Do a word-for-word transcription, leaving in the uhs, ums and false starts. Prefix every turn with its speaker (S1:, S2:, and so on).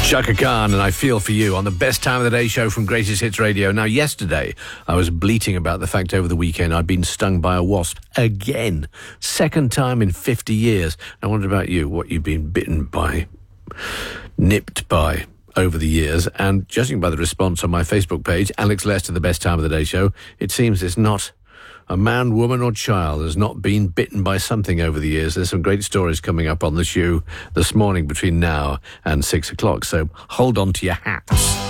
S1: Chaka Khan and I Feel For You on the Best Time of the Day show from Greatest Hits Radio. Now, yesterday, I was bleating about the fact over the weekend I'd been stung by a wasp again. Second time in fifty years. I wondered about you, what you've been bitten by, nipped by over the years. And judging by the response on my Facebook page, Alex Lester, the Best Time of the Day show, it seems it's not a man, woman or child has not been bitten by something over the years. There's some great stories coming up on the show this morning between now and six o'clock. So hold on to your hats.